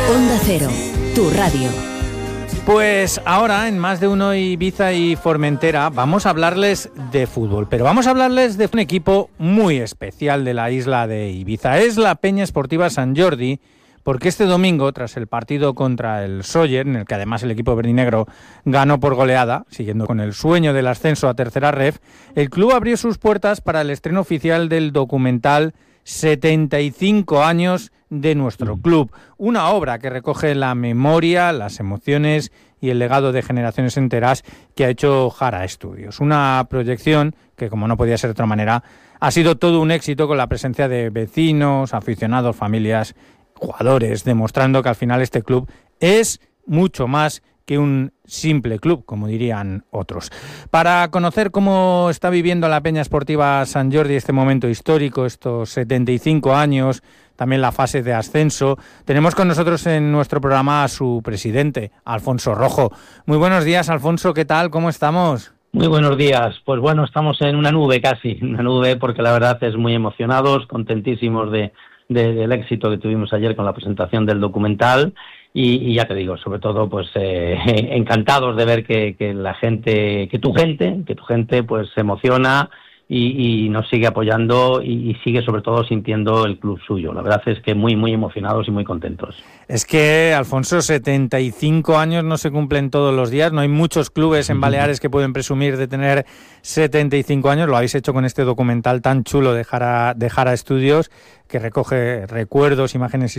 Onda Cero, tu radio. Pues ahora, en Más de Uno Ibiza y Formentera, vamos a hablarles de fútbol, pero vamos a hablarles de un equipo muy especial de la isla de Ibiza. Es la Peña Esportiva Sant Jordi, porque este domingo, tras el partido contra el Sóller, en el que además el equipo verdinegro ganó por goleada, siguiendo con el sueño del ascenso a tercera ref, el club abrió sus puertas para el estreno oficial del documental 75 años de nuestro club, una obra que recoge la memoria, las emociones y el legado de generaciones enteras que ha hecho Jara Estudios. Una proyección que, como no podía ser de otra manera, ha sido todo un éxito con la presencia de vecinos, aficionados, familias, jugadores, demostrando que al final este club es mucho más que un simple club, como dirían otros. Para conocer cómo está viviendo la Peña Esportiva Sant Jordi este momento histórico, estos 75 años, también la fase de ascenso, tenemos con nosotros en nuestro programa a su presidente, Alfonso Rojo. Muy buenos días, Alfonso, ¿qué tal? ¿Cómo estamos? Muy buenos días. Pues bueno, estamos en una nube casi, una nube porque la verdad es muy emocionados, contentísimos del éxito que tuvimos ayer con la presentación del documental. Y ya te digo, sobre todo, pues encantados de ver que la gente, que tu gente, pues se emociona y nos sigue apoyando y sigue sobre todo sintiendo el club suyo. La verdad es que muy, muy emocionados y muy contentos. Es que, Alfonso, 75 años no se cumplen todos los días. No hay muchos clubes en Baleares que pueden presumir de tener 75 años. Lo habéis hecho con este documental tan chulo de Jara Estudios, que recoge recuerdos, imágenes